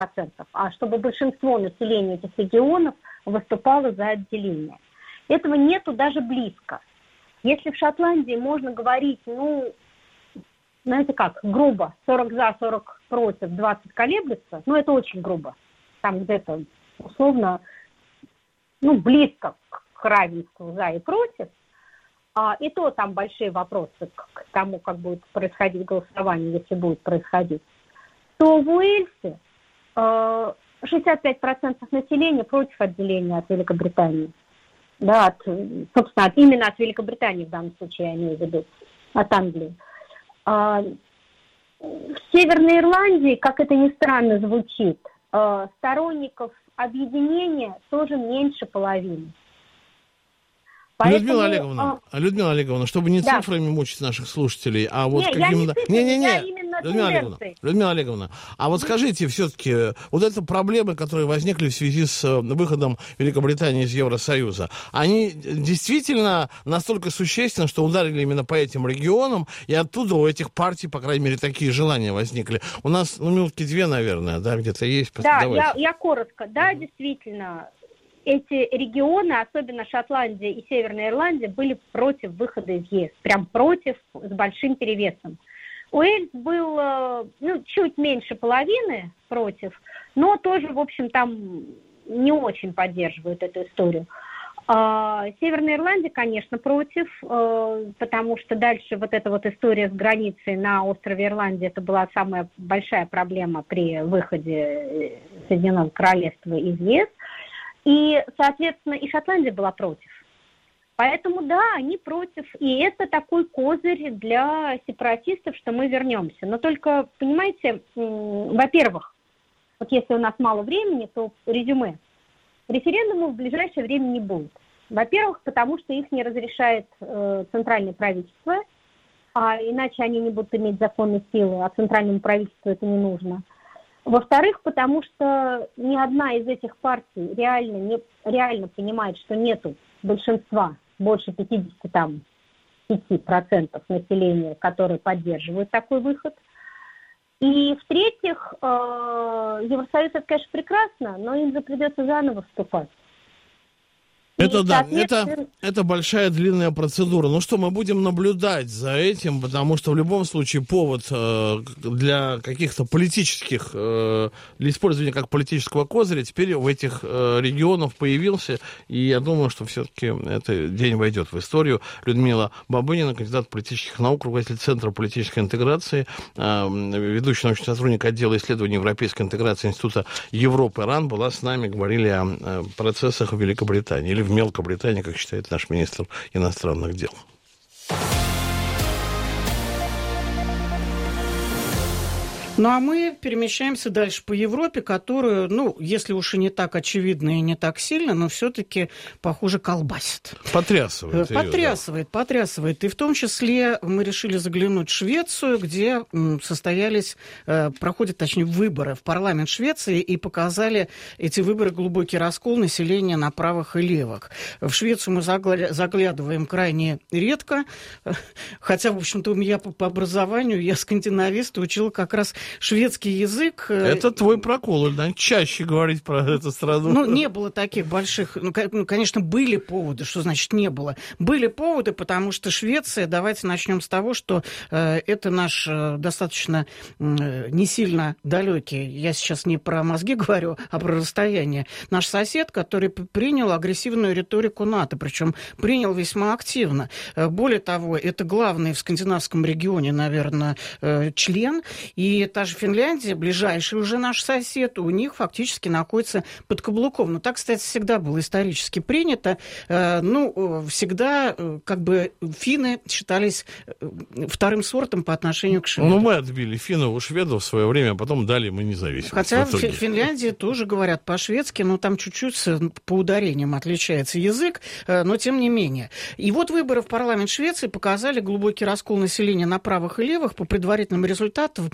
а чтобы большинство населения этих регионов выступало за отделение. Этого нету даже близко. Если в Шотландии можно говорить, знаете как, грубо, 40 за, 40 против, 20 колеблется, это очень грубо. Там где-то условно, близко к равенству за и против. И то там большие вопросы к тому, как будет происходить голосование, если будет происходить. То в Уэльсе 65% населения против отделения от Великобритании. Да, собственно, именно от Великобритании в данном случае я имею в виду, от Англии. В Северной Ирландии, как это ни странно звучит, сторонников объединения тоже меньше половины. Поэтому, Людмила Олеговна, чтобы не цифрами мучить наших слушателей, а вот каким-то... Людмила Олеговна, а вот скажите все-таки, вот это проблемы, которые возникли в связи с выходом Великобритании из Евросоюза, они действительно настолько существенны, что ударили именно по этим регионам, и оттуда у этих партий, по крайней мере, такие желания возникли. У нас, минутки 2, наверное, да, где-то есть? Да, я коротко. Да, действительно, эти регионы, особенно Шотландия и Северная Ирландия, были против выхода из ЕС. Прям против, с большим перевесом. Уэльс был, чуть меньше половины против, но тоже, в общем, там не очень поддерживают эту историю. Северная Ирландия, конечно, против, потому что дальше вот эта вот история с границей на острове Ирландия, это была самая большая проблема при выходе Соединенного Королевства из ЕС. И, соответственно, и Шотландия была против. Поэтому, да, они против. И это такой козырь для сепаратистов, что мы вернемся. Но только, понимаете, во-первых, вот если у нас мало времени, то резюме. Референдумов в ближайшее время не будет. Во-первых, потому что их не разрешает центральное правительство, а иначе они не будут иметь законной силы, а центральному правительству это не нужно. Во-вторых, потому что ни одна из этих партий реально понимает, что нету большинства, больше 55% населения, которые поддерживают такой выход. И в-третьих, Евросоюз это, конечно, прекрасно, но им же придется заново вступать. Это большая длинная процедура. Ну что, мы будем наблюдать за этим, потому что в любом случае повод для каких-то политических, для использования как политического козыря теперь в этих регионах появился, и я думаю, что все-таки этот день войдет в историю. Людмила Бабынина, кандидат политических наук, руководитель Центра политической интеграции, ведущий научный сотрудник отдела исследований европейской интеграции Института Европы РАН, была с нами, говорили о процессах в Великобритании, или в Мелкобритании, как считает наш министр иностранных дел. Ну, а мы перемещаемся дальше по Европе, которую, если уж и не так очевидно и не так сильно, но все-таки, похоже, колбасит. Потрясывает. И в том числе мы решили заглянуть в Швецию, где проходят выборы в парламент Швеции, и показали эти выборы глубокий раскол населения на правых и левых. В Швецию мы заглядываем крайне редко, хотя, в общем-то, я по образованию, я скандинавист, учила как раз шведский язык. Это твой прокол, да? Чаще говорить про эту страну. Не было таких больших... конечно, были поводы. Что значит не было? Были поводы, потому что Швеция, давайте начнем с того, что это наш достаточно не сильно далекий, я сейчас не про мозги говорю, а про расстояние, наш сосед, который принял агрессивную риторику НАТО, причем принял весьма активно. Более того, это главный в скандинавском регионе, наверное, член, и та же Финляндия, ближайший уже наш сосед, у них фактически находится под каблуком. Но так, кстати, всегда было исторически принято. Всегда финны считались вторым сортом по отношению к шведам. Мы отбили финнов у шведов в свое время, а потом дали мы независимость. Хотя в Финляндии тоже говорят по-шведски, но там чуть-чуть по ударениям отличается язык, но тем не менее. И вот выборы в парламент Швеции показали глубокий раскол населения на правых и левых. По предварительным результатам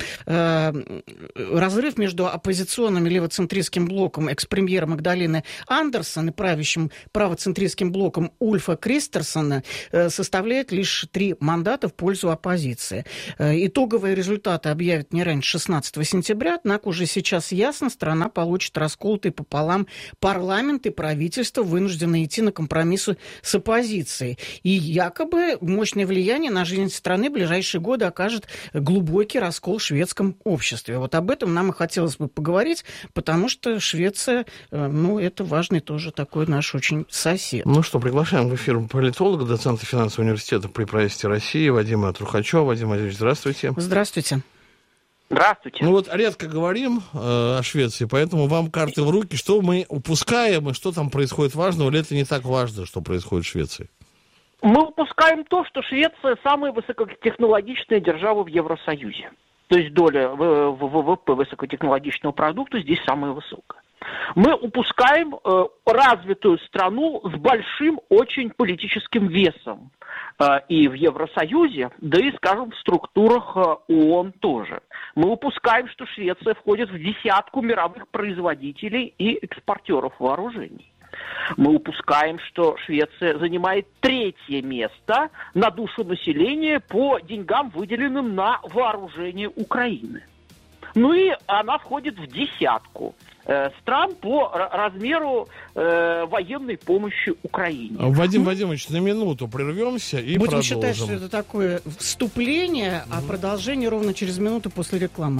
разрыв между оппозиционным и левоцентристским блоком экс-премьера Магдалины Андерсон и правоцентристским блоком Ульфа Кристерсона составляет лишь 3 мандата в пользу оппозиции. Итоговые результаты объявят не раньше 16 сентября, однако уже сейчас ясно, страна получит расколотый пополам парламент и правительство, вынуждены идти на компромиссы с оппозицией. И якобы мощное влияние на жизнь страны в ближайшие годы окажет глубокий раскол в шведском обществе. Вот об этом нам и хотелось бы поговорить, потому что Швеция, это важный тоже такой наш очень сосед. Ну что, приглашаем в эфир политолога, доцента финансового университета при правительстве России Вадима Трухачева. Вадим Владимирович, здравствуйте. Здравствуйте. Здравствуйте. Ну вот редко говорим о Швеции, поэтому вам карты в руки. Что мы упускаем и что там происходит важного, или это не так важно, что происходит в Швеции? Мы упускаем то, что Швеция самая высокотехнологичная держава в Евросоюзе. То есть доля ВВП высокотехнологичного продукта здесь самая высокая. Мы упускаем развитую страну с большим очень политическим весом и в Евросоюзе, да и, скажем, в структурах ООН тоже. Мы упускаем, что Швеция входит в десятку мировых производителей и экспортеров вооружений. Мы упускаем, что Швеция занимает 3-е место на душу населения по деньгам, выделенным на вооружение Украины. Ну и она входит в десятку стран по размеру военной помощи Украине. Вадим Вадимович, на минуту прервемся и будем продолжим. Считать, что это такое вступление, а продолжение ровно через минуту после рекламы.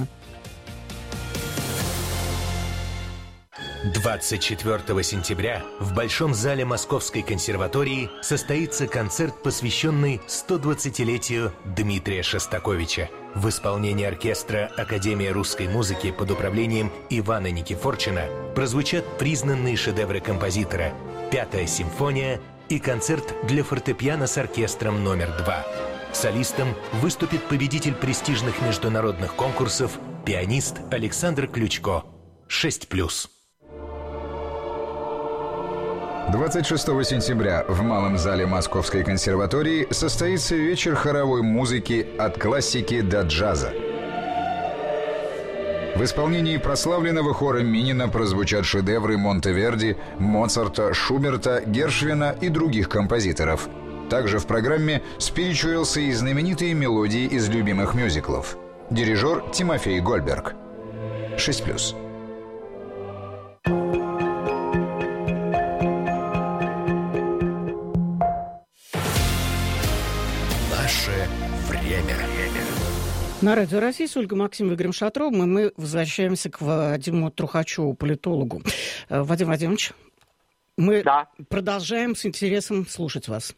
24 сентября в Большом зале Московской консерватории состоится концерт, посвященный 120-летию Дмитрия Шостаковича. В исполнении оркестра Академии русской музыки под управлением Ивана Никифорчина прозвучат признанные шедевры композитора «Пятая симфония» и концерт для фортепиано с оркестром номер 2. Солистом выступит победитель престижных международных конкурсов, пианист Александр Ключко. 6+. 26 сентября в Малом зале Московской консерватории состоится вечер хоровой музыки «От классики до джаза». В исполнении прославленного хора Минина прозвучат шедевры Монтеверди, Моцарта, Шуберта, Гершвина и других композиторов. Также в программе спиричуэлсы и знаменитые мелодии из любимых мюзиклов. Дирижер Тимофей Гольберг. 6+. На Радио России с Ольгой Максимовой, Игорем Шатровым, и мы возвращаемся к Вадиму Трухачеву, политологу. Вадим Вадимович, мы продолжаем с интересом слушать вас.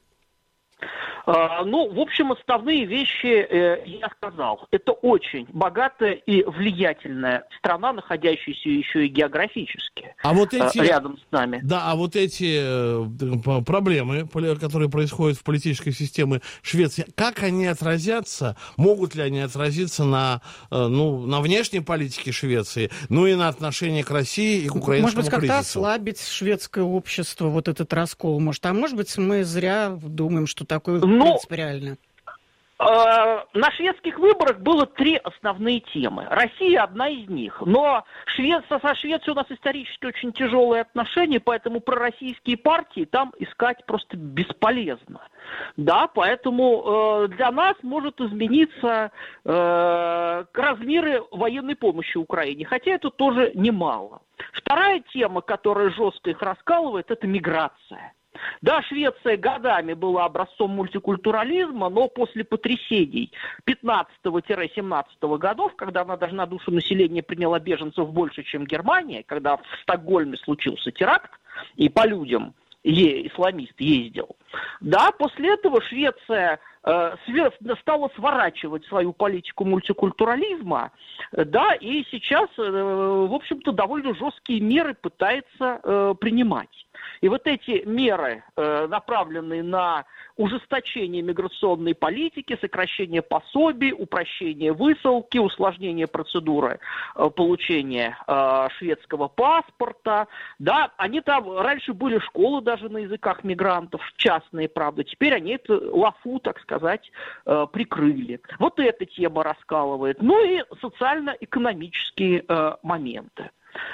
В общем, основные вещи я сказал. Это очень богатая и влиятельная страна, находящаяся еще и географически рядом с нами. Да, а вот эти проблемы, которые происходят в политической системе Швеции, как они отразятся, могут ли они отразиться на внешней политике Швеции, и на отношении к России и к украинскому кризису? Может быть, как-то ослабить шведское общество, вот этот раскол, а может быть, мы зря думаем, что такое принципиально. На шведских выборах было 3 основные темы. Россия одна из них. Но со Швецией у нас исторически очень тяжелые отношения, поэтому пророссийские партии там искать просто бесполезно. Да, поэтому для нас может измениться размеры военной помощи Украине, хотя это тоже немало. Вторая тема, которая жестко их раскалывает, это миграция. Да, Швеция годами была образцом мультикультурализма, но после потрясений 15-17 годов, когда она даже на душу населения приняла беженцев больше, чем Германия, когда в Стокгольме случился теракт, и по людям исламист ездил, да, после этого Швеция стала сворачивать свою политику мультикультурализма, да, и сейчас, в общем-то, довольно жесткие меры пытается принимать. И вот эти меры, направленные на ужесточение миграционной политики, сокращение пособий, упрощение высылки, усложнение процедуры получения шведского паспорта, да, они там, раньше были школы даже на языках мигрантов, частные, правда, теперь они это лафу, так сказать, прикрыли. Вот эта тема раскалывает. Ну и социально-экономические моменты.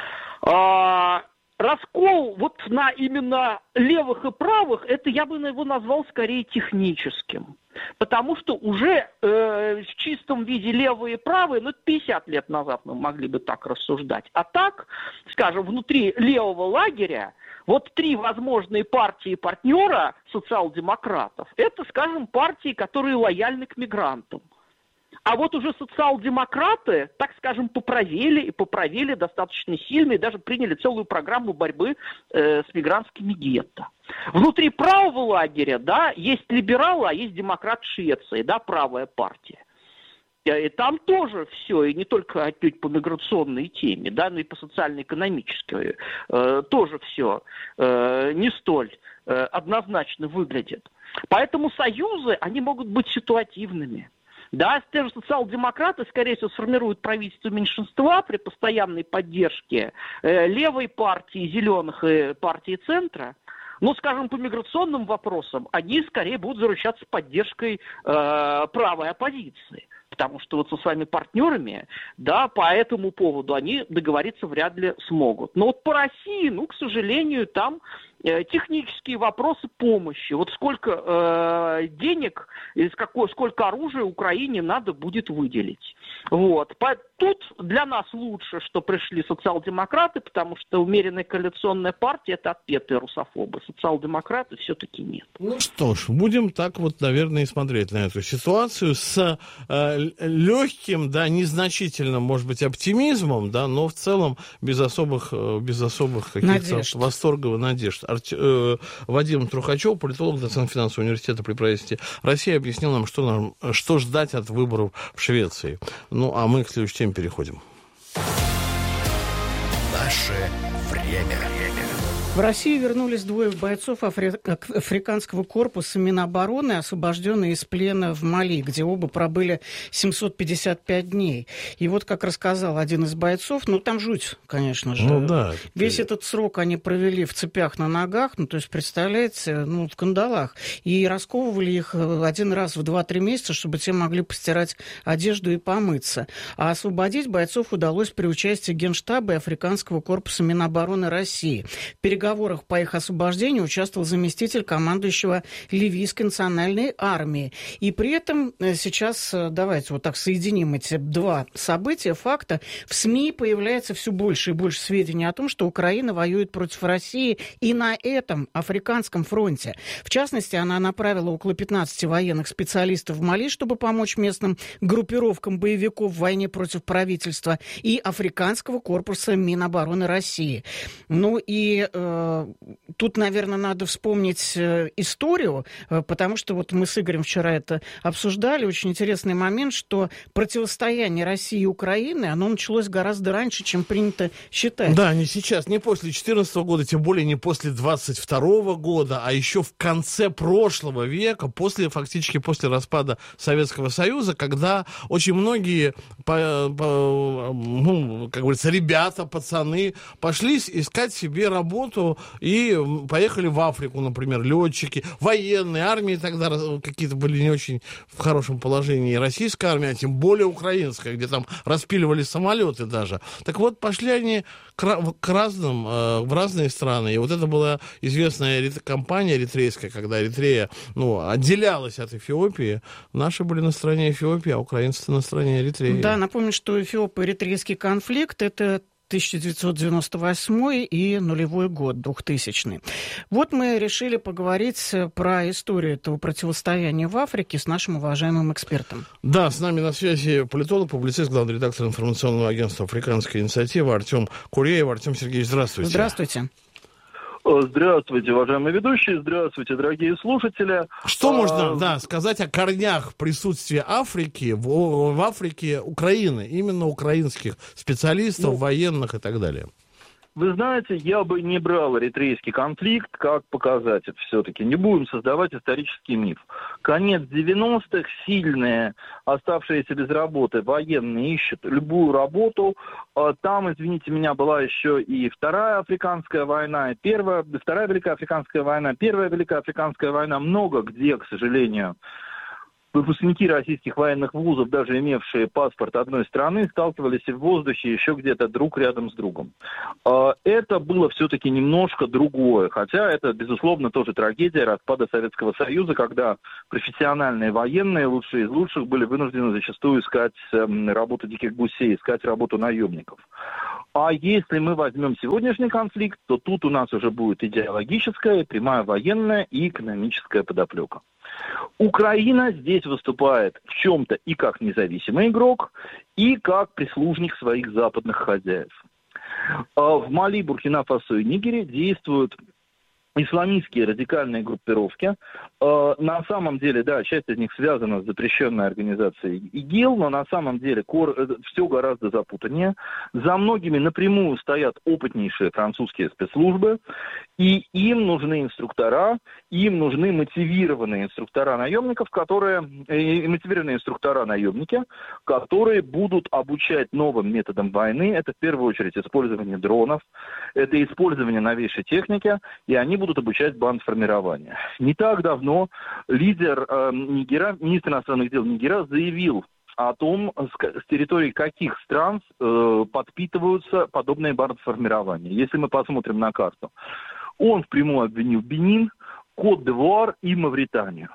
Раскол вот на именно левых и правых, это я бы его назвал скорее техническим. Потому что уже в чистом виде левые и правые, 50 лет назад мы могли бы так рассуждать. А так, скажем, внутри левого лагеря, вот 3 возможные партии-партнера социал-демократов, это, скажем, партии, которые лояльны к мигрантам. А вот уже социал-демократы, так скажем, поправили достаточно сильно и даже приняли целую программу борьбы с мигрантскими гетто. Внутри правого лагеря, да, есть либералы, а есть демократ Швеции, да, правая партия. И там тоже все, и не только отнюдь по миграционной теме, да, но и по социально-экономической тоже все не столь однозначно выглядит. Поэтому союзы, они могут быть ситуативными. Да, те же социал-демократы, скорее всего, сформируют правительство меньшинства при постоянной поддержке левой партии, зеленых и партии центра. Но, скажем, по миграционным вопросам они скорее будут заручаться поддержкой правой оппозиции. Потому что вот со своими партнерами, да, по этому поводу они договориться вряд ли смогут. Но вот по России, к сожалению, там технические вопросы помощи. Вот сколько денег, сколько оружия Украине надо будет выделить. Вот. Тут для нас лучше, что пришли социал-демократы, потому что умеренная коалиционная партия – это отпетые русофобы. Социал-демократы все-таки нет. Ну что ж, будем так вот, наверное, и смотреть на эту ситуацию с легким, да, незначительным, может быть, оптимизмом, да, но в целом без особых каких-то восторгов и надежд. Вадим Трухачев, политолог, доцент финансового университета при правительстве России, объяснил нам, что ждать от выборов в Швеции. Ну, а мы к следующей теме переходим. Наше время. В Россию вернулись 2 бойцов африканского корпуса Минобороны, освобожденные из плена в Мали, где оба пробыли 755 дней. И вот, как рассказал один из бойцов, там жуть, конечно же. Да. Весь этот срок они провели в цепях на ногах, то есть, представляете, в кандалах. И расковывали их один раз в 2-3 месяца, чтобы те могли постирать одежду и помыться. А освободить бойцов удалось при участии Генштаба и Африканского корпуса Минобороны России. В переговорах по их освобождению участвовал заместитель командующего Ливийской национальной армии. И при этом сейчас, давайте вот так соединим эти 2 события, факта. В СМИ появляется все больше и больше сведений о том, что Украина воюет против России и на этом Африканском фронте. В частности, она направила около 15 военных специалистов в Мали, чтобы помочь местным группировкам боевиков в войне против правительства и Африканского корпуса Минобороны России. И тут, наверное, надо вспомнить историю, потому что вот мы с Игорем вчера это обсуждали. Очень интересный момент, что противостояние России и Украины, оно началось гораздо раньше, чем принято считать. Да, не сейчас, не после 2014 года, тем более не после 2022 года, а еще в конце прошлого века, фактически после распада Советского Союза, когда очень многие, как говорится, ребята, пацаны пошли искать себе работу и поехали в Африку, например, летчики, военные, армии тогда какие-то были не очень в хорошем положении, и российская армия, а тем более украинская, где там распиливали самолеты даже. Так вот, пошли они к разным, в разные страны, и вот это была известная компания эритрейская, когда Эритрея, отделялась от Эфиопии, наши были на стороне Эфиопии, а украинцы на стороне Эритреи. Да, напомню, что эфиопо-эритрейский конфликт — это 1998 и нулевой год, 2000. Вот мы решили поговорить про историю этого противостояния в Африке с нашим уважаемым экспертом. Да, с нами на связи политолог, публицист, главный редактор информационного агентства «Африканская инициатива» Артем Куреев. Артем Сергеевич, здравствуйте. Здравствуйте. Здравствуйте, уважаемые ведущие, здравствуйте, дорогие слушатели. Что можно сказать о корнях присутствия Африки в Африке Украины, именно украинских специалистов, военных и так далее? Вы знаете, я бы не брал эритрейский конфликт как показатель все-таки. Не будем создавать исторический миф. Конец 90-х, сильные, оставшиеся без работы, военные ищут любую работу. Там, извините меня, была еще и Вторая Африканская война, и Вторая Великая Африканская война, Первая Великая Африканская война. Много где, к сожалению, выпускники российских военных вузов, даже имевшие паспорт одной страны, сталкивались в воздухе еще где-то друг рядом с другом. Это было все-таки немножко другое, хотя это, безусловно, тоже трагедия распада Советского Союза, когда профессиональные военные, лучшие из лучших, были вынуждены зачастую искать работу диких гусей, искать работу наемников. А если мы возьмем сегодняшний конфликт, то тут у нас уже будет идеологическая, прямая военная и экономическая подоплека. Украина здесь выступает в чем-то и как независимый игрок, и как прислужник своих западных хозяев. В Мали, Буркина-Фасо и Нигере действуют исламистские радикальные группировки. На самом деле, да, часть из них связана с запрещенной организацией ИГИЛ, но на самом деле все гораздо запутаннее. За многими напрямую стоят опытнейшие французские спецслужбы, и им нужны инструктора, им нужны мотивированные инструктора-наемники, которые будут обучать новым методам войны. Это в первую очередь использование дронов, это использование новейшей техники, и они будут обучать бандформирование. Не так давно лидер Нигера, министр иностранных дел Нигера, заявил о том, с территории каких стран подпитываются подобные бандформирования. Если мы посмотрим на карту, он впрямую обвинил Бенин, Кот-д'Ивуар и Мавританию.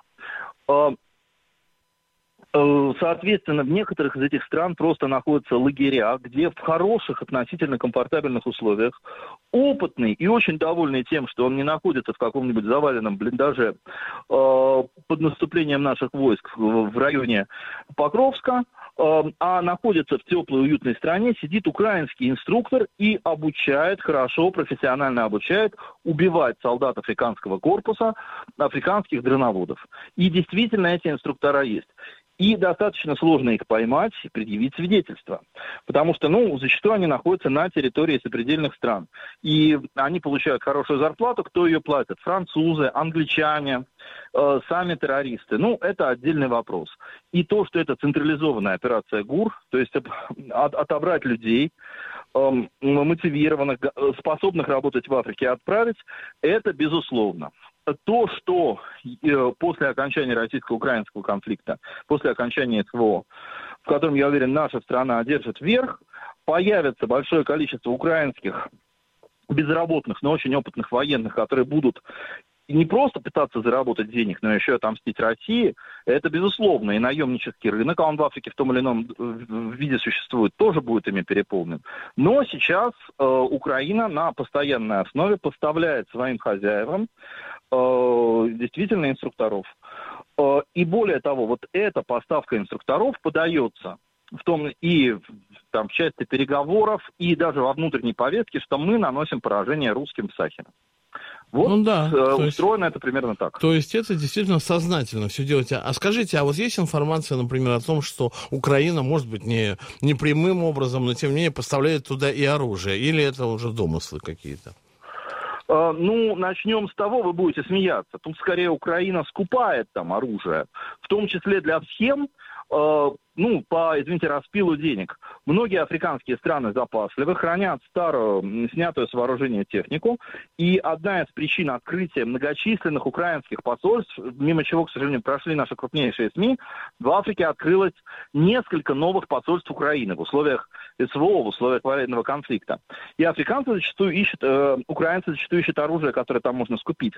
Соответственно, в некоторых из этих стран просто находятся лагеря, где в хороших, относительно комфортабельных условиях опытный и очень довольный тем, что он не находится в каком-нибудь заваленном блиндаже под наступлением наших войск в районе Покровска, а находится в теплой, уютной стране, сидит украинский инструктор и обучает, хорошо, профессионально обучает убивать солдат африканского корпуса, африканских дроноводов. И действительно эти инструктора есть. И достаточно сложно их поймать и предъявить свидетельства. Потому что, зачастую они находятся на территории сопредельных стран. И они получают хорошую зарплату. Кто ее платит? Французы, англичане, сами террористы. Это отдельный вопрос. И то, что это централизованная операция ГУР, то есть отобрать людей, мотивированных, способных работать в Африке, отправить, это безусловно. То, что после окончания российско-украинского конфликта, после окончания СВО, в котором, я уверен, наша страна одержит верх, появится большое количество украинских безработных, но очень опытных военных, которые будут не просто пытаться заработать денег, но еще отомстить России, это безусловно. И наемнический рынок, а он в Африке в том или ином виде существует, тоже будет ими переполнен. Но сейчас Украина на постоянной основе поставляет своим хозяевам действительно инструкторов. И более того, вот эта поставка инструкторов подается в том и в части переговоров, и даже во внутренней повестке, что мы наносим поражение русским в Сахеле. Устроено это примерно так. То есть это действительно сознательно все делаете. А скажите, а вот есть информация, например, о том, что Украина, может быть, не прямым образом, но тем не менее поставляет туда и оружие? Или это уже домыслы какие-то? Начнем с того, вы будете смеяться. Тут скорее Украина скупает там оружие, в том числе для схем, по распилу денег. Многие африканские страны запасливы, хранят старую, снятую с вооружения технику, и одна из причин открытия многочисленных украинских посольств, мимо чего, к сожалению, прошли наши крупнейшие СМИ, в Африке открылось несколько новых посольств Украины в условиях СВО, в условиях военного конфликта. И украинцы зачастую ищут оружие, которое там можно скупить.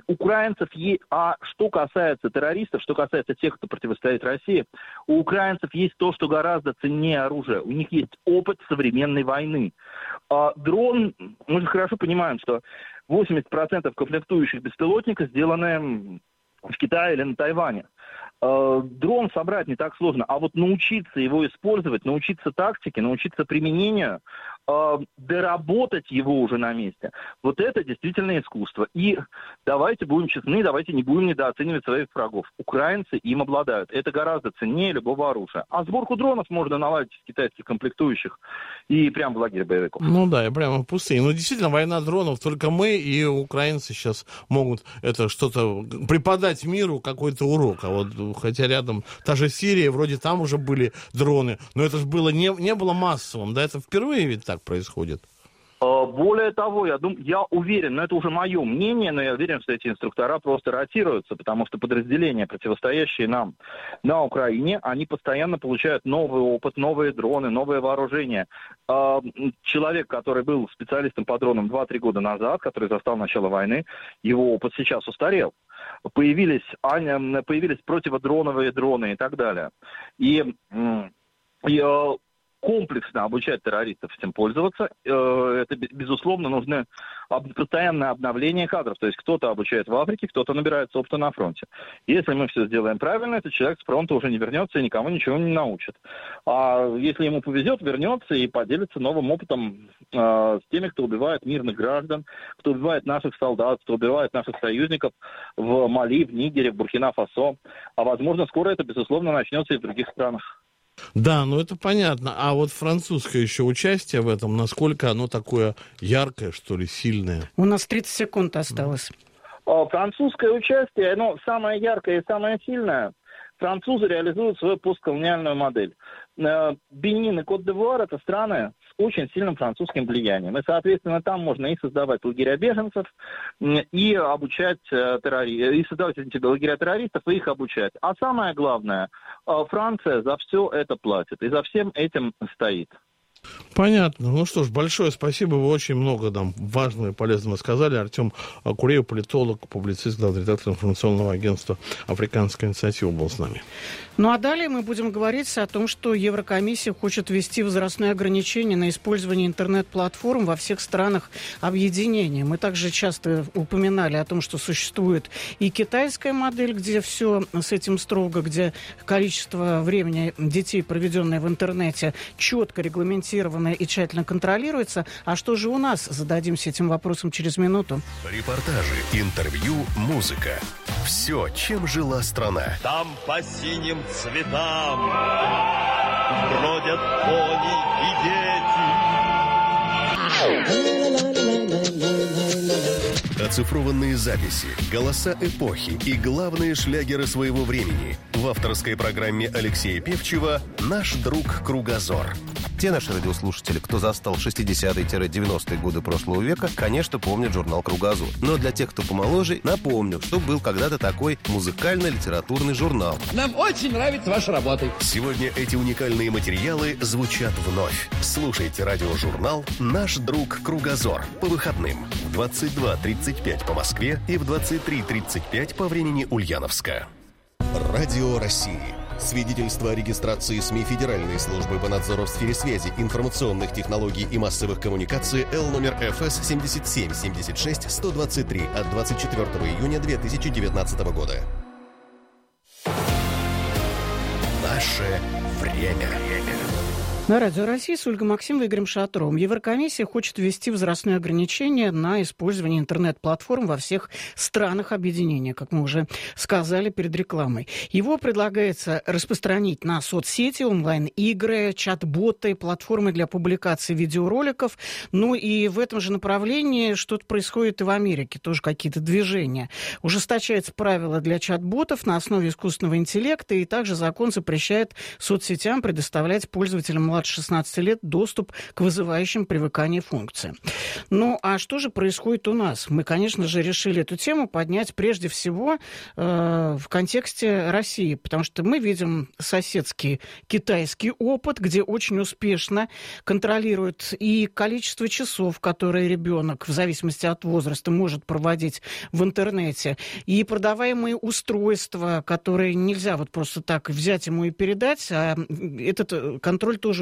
А что касается террористов, что касается тех, кто противостоит России, у украинцев есть то, что гораздо ценнее оружия. У них есть опыт современной войны. Дрон, мы же хорошо понимаем, что 80% комплектующих беспилотников сделаны в Китае или на Тайване. Дрон собрать не так сложно, а вот научиться его использовать, научиться тактике, научиться применению, доработать его уже на месте. Вот это действительно искусство. И давайте будем честны, давайте не будем недооценивать своих врагов. Украинцы им обладают. Это гораздо ценнее любого оружия. А сборку дронов можно наладить из китайских комплектующих и прямо в лагере боевиков. Ну да, и прямо в пустыне. Ну, действительно, война дронов, только мы и украинцы сейчас могут это что-то преподать миру, какой-то урок. А вот хотя рядом та же Сирия, вроде там уже были дроны, но это же было не было массовым, да, это впервые ведь так происходит. Более того, я уверен, но это уже мое мнение, но я уверен, что эти инструктора просто ротируются, потому что подразделения, противостоящие нам на Украине, они постоянно получают новый опыт, новые дроны, новое вооружение. Человек, который был специалистом по дронам 2-3 года назад, который застал начало войны, его опыт сейчас устарел. Появились противодроновые дроны и так далее. И комплексно обучать террористов этим пользоваться, это, безусловно, нужно постоянное обновление кадров. То есть кто-то обучает в Африке, кто-то набирается опыта на фронте. Если мы все сделаем правильно, этот человек с фронта уже не вернется и никому ничего не научит. А если ему повезет, вернется и поделится новым опытом с теми, кто убивает мирных граждан, кто убивает наших солдат, кто убивает наших союзников в Мали, в Нигере, в Буркина-Фасо. А возможно, скоро это, безусловно, начнется и в других странах. Да, ну это понятно. А вот французское еще участие в этом, насколько оно такое яркое, что ли, сильное? У нас 30 секунд осталось. Французское участие, самое яркое и самое сильное. Французы реализуют свою постколониальную модель. Бенин и Кот-д'Ивуар – это страны с очень сильным французским влиянием. И, соответственно, там можно и создавать лагеря беженцев, и обучать и создавать лагеря террористов, и их обучать. А самое главное, Франция за все это платит, и за всем этим стоит. Понятно. Ну что ж, большое спасибо. Вы очень много нам важного и полезного сказали. Артем Куреев, политолог, публицист, главный редактор информационного агентства «Африканская инициатива» был с нами. Ну а далее мы будем говорить о том, что Еврокомиссия хочет ввести возрастное ограничение на использование интернет-платформ во всех странах объединения. Мы также часто упоминали о том, что существует и китайская модель, где все с этим строго, где количество времени детей, проведенное в интернете, четко регламентировано и тщательно контролируется. А что же у нас? Зададимся этим вопросом через минуту. Репортажи, интервью, музыка. Все, чем жила страна. Там по синим цветам бродят кони и дети. Оцифрованные записи, голоса эпохи и главные шлягеры своего времени. В авторской программе Алексея Певчева «Наш друг Кругозор». Те наши радиослушатели, кто застал 60-е-90-е годы прошлого века, конечно, помнят журнал «Кругозор». Но для тех, кто помоложе, напомню, что был когда-то такой музыкально-литературный журнал. Нам очень нравится ваша работа. Сегодня эти уникальные материалы звучат вновь. Слушайте радиожурнал «Наш друг Кругозор» по выходным в 22:35 по Москве и в 23:35 по времени Ульяновска. Радио России. Свидетельство о регистрации СМИ Федеральной службы по надзору в сфере связи, информационных технологий и массовых коммуникаций Л номер ФС 77-76-123 от 24 июня 2019 года. Наше время. На Радио России с Ольгой Максимовой и Игорем Шатровым. Еврокомиссия хочет ввести возрастные ограничения на использование интернет-платформ во всех странах объединения, как мы уже сказали перед рекламой. Его предлагается распространить на соцсети, онлайн-игры, чат-боты, платформы для публикации видеороликов. Ну и в этом же направлении что-то происходит и в Америке, тоже какие-то движения. Ужесточаются правила для чат-ботов на основе искусственного интеллекта, и также закон запрещает соцсетям предоставлять пользователям младше 16 лет доступ к вызывающим привыкание функциям. Ну, а что же происходит у нас? Мы, конечно же, решили эту тему поднять прежде всего в контексте России, потому что мы видим соседский китайский опыт, где очень успешно контролируют и количество часов, которые ребенок в зависимости от возраста может проводить в интернете, и продаваемые устройства, которые нельзя вот просто так взять ему и передать, а этот контроль тоже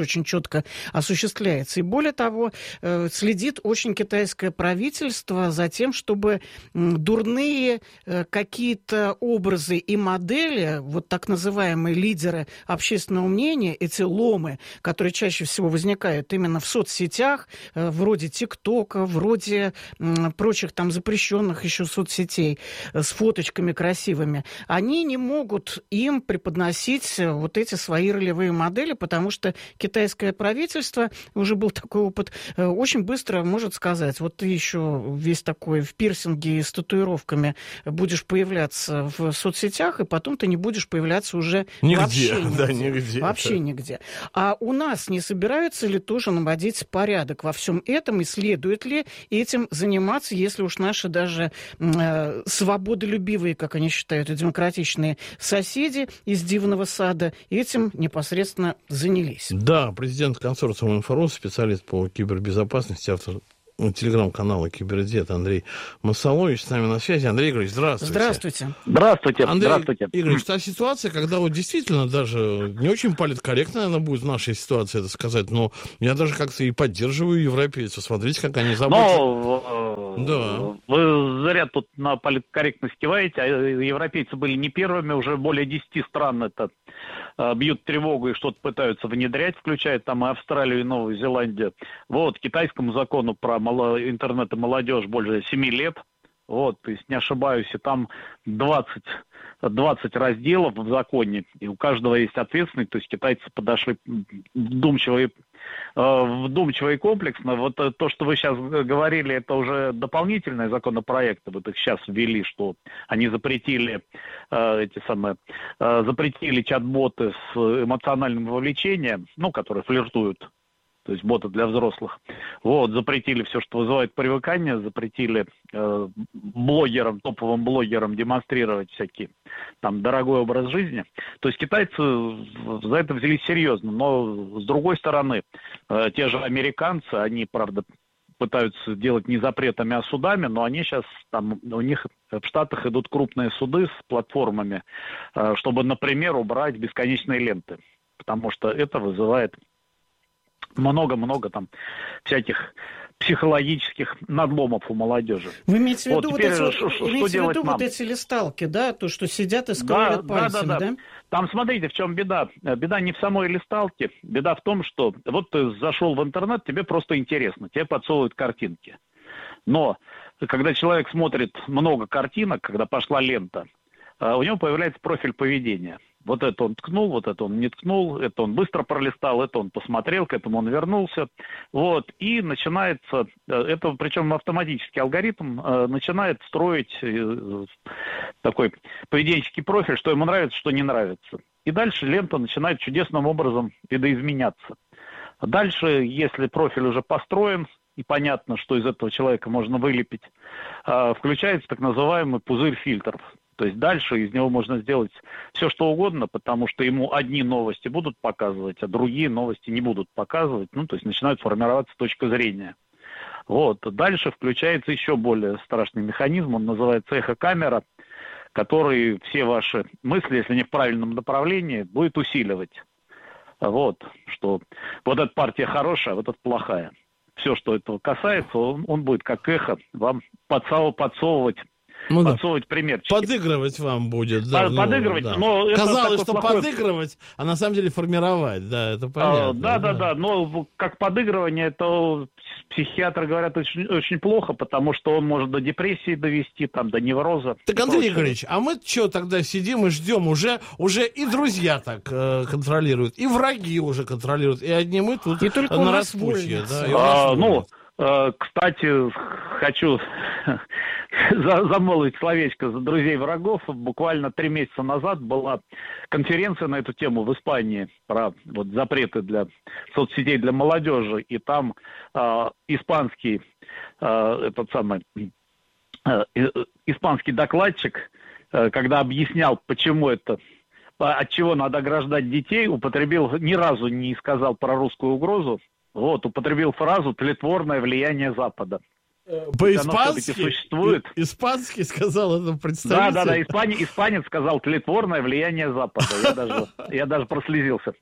тоже очень четко осуществляется. И более того, следит очень китайское правительство за тем, чтобы дурные какие-то образы и модели, вот так называемые лидеры общественного мнения, эти ломы, которые чаще всего возникают именно в соцсетях, вроде ТикТока, вроде прочих там запрещенных еще соцсетей с фоточками красивыми, они не могут им преподносить вот эти свои ролевые модели, потому что китайское правительство, уже был такой опыт, очень быстро может сказать, вот ты еще весь такой в пирсинге и с татуировками будешь появляться в соцсетях, и потом ты не будешь появляться уже вообще нигде. Вообще нигде. А у нас не собираются ли тоже наводить порядок во всем этом, и следует ли этим заниматься, если уж наши даже свободолюбивые, как они считают, и демократичные соседи из Дивного Сада этим непосредственно занялись? Да, президент консорциума «Инфорус», специалист по кибербезопасности, автор телеграм-канала «Кибердед» Андрей Масалович с нами на связи. Андрей Игоревич, здравствуйте. Здравствуйте. Здравствуйте. Андрей Здравствуйте. Игоревич, та ситуация, когда вот действительно даже не очень политкорректно, наверное, будет в нашей ситуации это сказать, но я даже как-то и поддерживаю европейцев. Смотрите, как они заботятся. Да. Вы зря тут на политкорректность киваете, а европейцы были не первыми, уже более 10 стран это бьют тревогу и что-то пытаются внедрять, включая там и Австралию, и Новую Зеландию. Вот, китайскому закону про интернет и молодежь больше 7 лет. Вот, то есть не ошибаюсь, и там 20 разделов в законе, и у каждого есть ответственность, то есть китайцы подошли вдумчиво и комплексно. Вот то, что вы сейчас говорили, это уже дополнительные законопроекты, вот их сейчас ввели, что они запретили запретили чат-боты с эмоциональным вовлечением, которые флиртуют. То есть боты для взрослых. Вот, запретили все, что вызывает привыкание, запретили топовым блогерам демонстрировать всякий там дорогой образ жизни. То есть китайцы за это взялись серьезно. Но с другой стороны, те же американцы, они, правда, пытаются делать не запретами, а судами, но они сейчас там, у них в Штатах идут крупные суды с платформами, чтобы, например, убрать бесконечные ленты. Потому что это вызывает много-много там всяких психологических надломов у молодежи. Вы имеете в виду, вот эти листалки, да, то, что сидят и скроллят пальцами, да? Там, смотрите, в чем беда. Беда не в самой листалке, беда в том, что вот ты зашел в интернет, тебе просто интересно, тебе подсовывают картинки. Но когда человек смотрит много картинок, когда пошла лента, у него появляется профиль поведения. Вот это он ткнул, вот это он не ткнул, это он быстро пролистал, это он посмотрел, к этому он вернулся. Вот, и начинается, это причем автоматический алгоритм, начинает строить такой поведенческий профиль, что ему нравится, что не нравится. И дальше лента начинает чудесным образом видоизменяться. Дальше, если профиль уже построен, и понятно, что из этого человека можно вылепить, включается так называемый пузырь фильтров. То есть дальше из него можно сделать все, что угодно, потому что ему одни новости будут показывать, а другие новости не будут показывать. То есть начинает формироваться точка зрения. Вот. Дальше включается еще более страшный механизм, он называется эхокамера, который все ваши мысли, если не в правильном направлении, будет усиливать. Вот. Что вот эта партия хорошая, а вот эта плохая. Все, что этого касается, он будет как эхо вам подсовывать примерчики. Подыгрывать вам будет. Да, подыгрывать, да. Но казалось, что подыгрывать, а на самом деле формировать, да, это понятно. Да, но как подыгрывание, это психиатры говорят очень, очень плохо, потому что он может до депрессии довести, там, до невроза. Так, Андрей Игоревич, а мы что тогда сидим и ждем? Уже и друзья так контролируют, и враги уже контролируют, и одни мы тут и только на распутье. Кстати, хочу замолвить словечко за друзей врагов. Буквально 3 месяца назад была конференция на эту тему в Испании про запреты для соцсетей для молодежи. И там испанский докладчик, когда объяснял, почему это, от чего надо ограждать детей, ни разу не сказал про русскую угрозу. Употребил фразу «тлетворное влияние Запада». По-испански существует. Испанский сказал это представитель. Да, испанец сказал тлетворное влияние Запада. Я даже прослезился.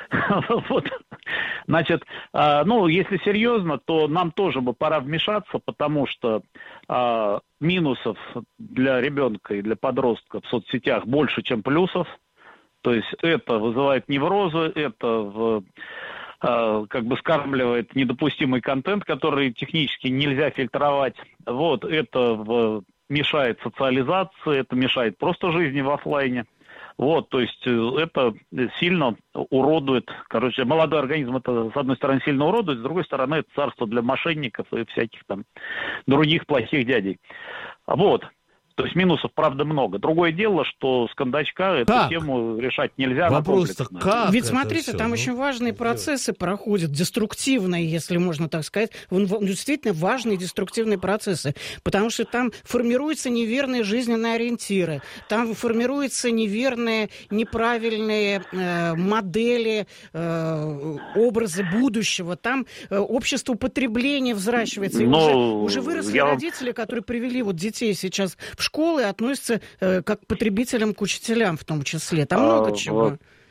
Значит, если серьезно, то нам тоже бы пора вмешаться, потому что минусов для ребенка и для подростка в соцсетях больше, чем плюсов. То есть это вызывает неврозы, это скармливает недопустимый контент, который технически нельзя фильтровать. Это мешает социализации, это мешает просто жизни в офлайне. То есть это сильно уродует, молодой организм это, с одной стороны, сильно уродует, с другой стороны, это царство для мошенников и всяких там других плохих дядей. То есть минусов, правда, много. Другое дело, что с кондачка эту тему решать нельзя. Вопрос-то как? Ведь смотрите, там очень важные процессы проходят, деструктивные, если можно так сказать. Действительно важные деструктивные процессы. Потому что там формируются неверные жизненные ориентиры. Там формируются неверные, неправильные модели, образы будущего. Там общество потребления взращивается. И уже выросли родители, которые привели детей сейчас в школы, относятся как к потребителям, к учителям в том числе. Там много чего.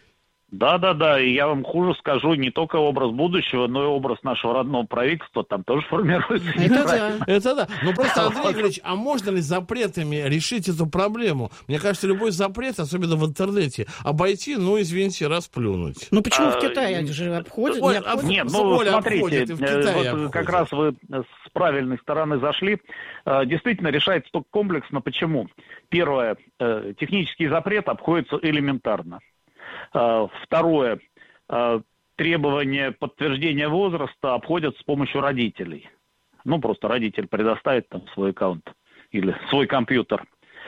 Да, и я вам хуже скажу, не только образ будущего, но и образ нашего родного правительства там тоже формируется. Это да. Но просто, Андрей Игоревич, а можно ли запретами решить эту проблему? Мне кажется, любой запрет, особенно в интернете, обойти, извините, расплюнуть. Почему в Китае же обходят? Нет, смотрите, как раз вы с правильной стороны зашли. Действительно, решается только комплексно. Почему? Первое, технический запрет обходится элементарно. Второе, требования подтверждения возраста обходят с помощью родителей. Просто родитель предоставит там свой аккаунт или свой компьютер.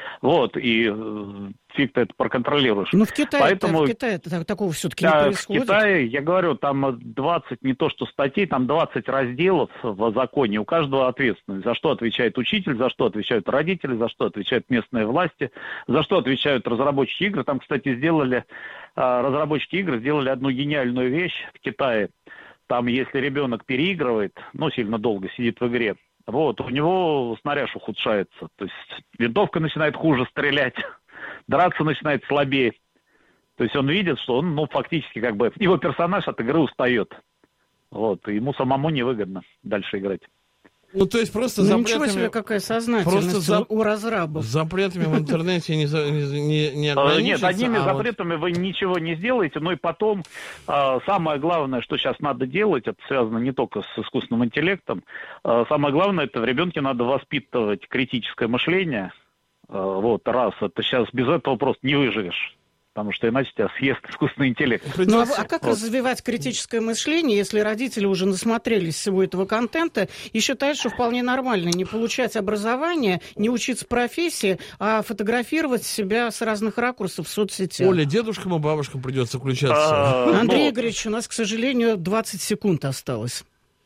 И фиг ты это проконтролируешь. В Китае такого все-таки не происходит. В Китае, я говорю, там 20, не то что статей, там 20 разделов в законе, у каждого ответственность. За что отвечает учитель, за что отвечают родители, за что отвечают местные власти, за что отвечают разработчики игр. Там, кстати, разработчики игр сделали одну гениальную вещь в Китае. Там, если ребенок переигрывает, сильно долго сидит в игре, у него снаряж ухудшается. То есть винтовка начинает хуже стрелять, драться начинает слабее. То есть он видит, что он, фактически, его персонаж от игры устает. И ему самому невыгодно дальше играть. То есть просто запретами... Ничего себе, какая сознательность у разрабов. Запретами в интернете не ограничится. Нет, одними запретами вы ничего не сделаете, и потом самое главное, что сейчас надо делать, это связано не только с искусственным интеллектом, самое главное, это в ребенке надо воспитывать критическое мышление. Это сейчас без этого просто не выживешь. Потому что иначе тебя съест искусственный интеллект. А как развивать критическое мышление, если родители уже насмотрелись всего этого контента и считают, что вполне нормально не получать образование, не учиться профессии, а фотографировать себя с разных ракурсов в соцсетях? Оля, дедушкам и бабушкам придется включаться. Андрей Игоревич, у нас, к сожалению, 20 секунд осталось.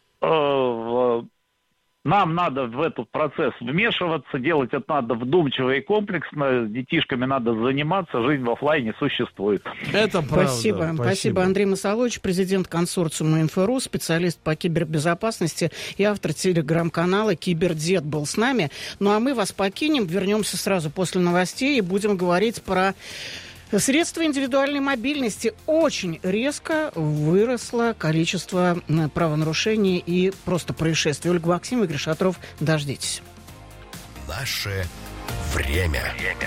Нам надо в этот процесс вмешиваться, делать это надо вдумчиво и комплексно, с детишками надо заниматься, жизнь в офлайне существует. Это правда. Спасибо. Андрей Масолович, президент консорциума «Инфо.ру», специалист по кибербезопасности и автор телеграм-канала «Кибердед» был с нами. А мы вас покинем, вернемся сразу после новостей и будем говорить про... Средства индивидуальной мобильности. Очень резко выросло количество правонарушений и просто происшествий. Ольга Максимова, Игорь Шатров. Дождитесь. Наше время.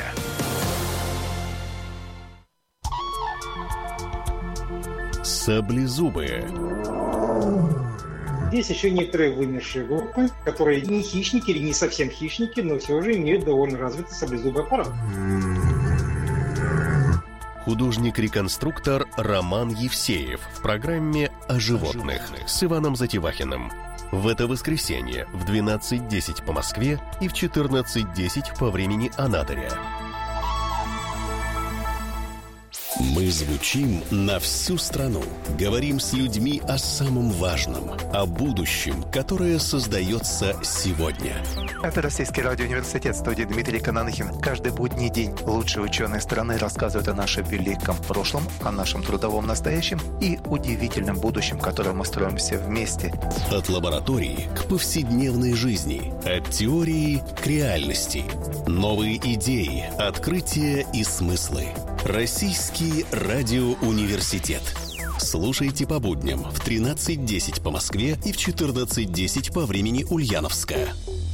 Саблезубые. Есть еще некоторые вымершие группы, которые не хищники или не совсем хищники, но все же имеют довольно развитый саблезубый аппарат. Художник-реконструктор Роман Евсеев в программе «О животных» с Иваном Затевахиным. В это воскресенье в 12:10 по Москве и в 14:10 по времени Анадыря. Мы звучим на всю страну. Говорим с людьми о самом важном, о будущем, которое создается сегодня. Это Российский радиоуниверситет, студия Дмитрий Кананахин. Каждый будний день лучшие ученые страны рассказывают о нашем великом прошлом, о нашем трудовом настоящем и удивительном будущем, которое мы строим все вместе. От лаборатории к повседневной жизни, от теории к реальности. Новые идеи, открытия и смыслы. Российский радиоуниверситет. Слушайте по будням в 13:10 по Москве и в 14:10 по времени Ульяновска.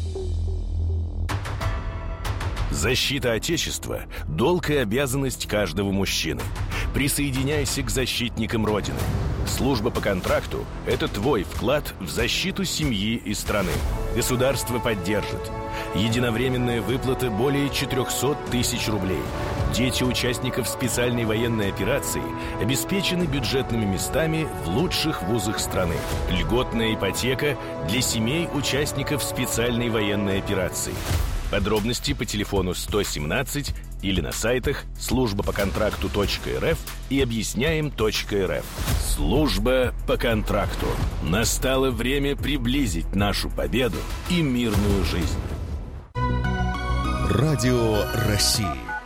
Защита Отечества – долг и обязанность каждого мужчины. Присоединяйся к защитникам Родины. Служба по контракту – это твой вклад в защиту семьи и страны. Государство поддержит. Единовременная выплата более 400 тысяч рублей. Дети участников специальной военной операции обеспечены бюджетными местами в лучших вузах страны. Льготная ипотека для семей участников специальной военной операции. Подробности по телефону 117 или на сайтах службапоконтракту.рф и объясняем.рф. Служба по контракту. Настало время приблизить нашу победу и мирную жизнь. Радио России.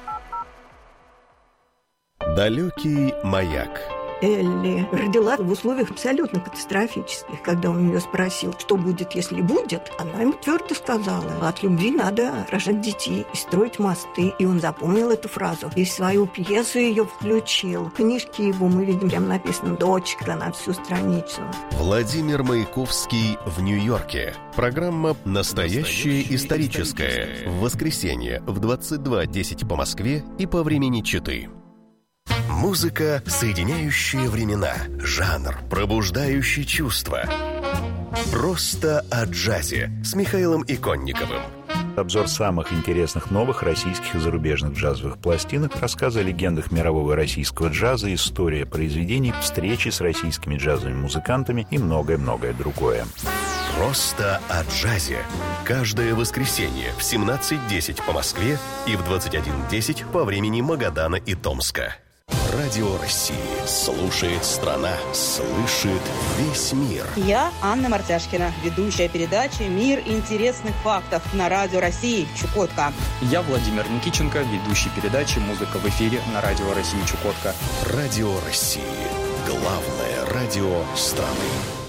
Далекий маяк. Элли родила в условиях абсолютно катастрофических. Когда он ее спросил, что будет, если будет, она ему твердо сказала: от любви надо рожать детей и строить мосты. И он запомнил эту фразу. И в свою пьесу ее включил. В книжке его мы видим, прям написано «Дочка» на всю страницу. Владимир Маяковский в Нью-Йорке. Программа «Настоящее историческое». В воскресенье в 22:10 по Москве и по времени Читы. Музыка, соединяющая времена. Жанр, пробуждающий чувства. Просто о джазе с Михаилом Иконниковым. Обзор самых интересных новых российских и зарубежных джазовых пластинок, рассказы о легендах мирового и российского джаза, история произведений, встречи с российскими джазовыми музыкантами и многое-многое другое. Просто о джазе. Каждое воскресенье в 17:10 по Москве и в 21:10 по времени Магадана и Томска. Радио России. Слушает страна. Слышит весь мир. Я Анна Мартяшкина, ведущая передачи «Мир интересных фактов» на Радио России Чукотка. Я Владимир Никиченко, ведущий передачи «Музыка в эфире» на Радио России Чукотка. Радио России. Главное радио страны.